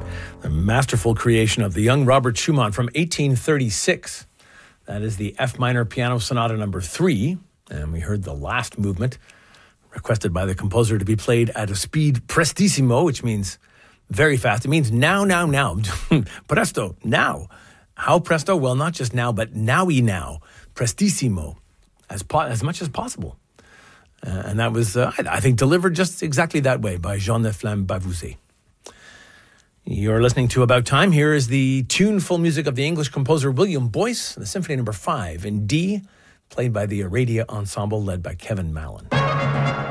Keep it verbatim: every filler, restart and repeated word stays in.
The masterful creation of the young Robert Schumann from eighteen thirty-six. That is the F minor piano sonata number three. And we heard the last movement requested by the composer to be played at a speed prestissimo, which means very fast. It means now, now, now. Presto, now. How presto? Well, not just now, but now-y now. Prestissimo. As, po- as much as possible. Uh, and that was, uh, I, I think, delivered just exactly that way by Jean Neflem Bavouzet. You're listening to About Time. Here is the tuneful music of the English composer William Boyce, the Symphony Number five in D, played by the Aradia Ensemble, led by Kevin Mallon.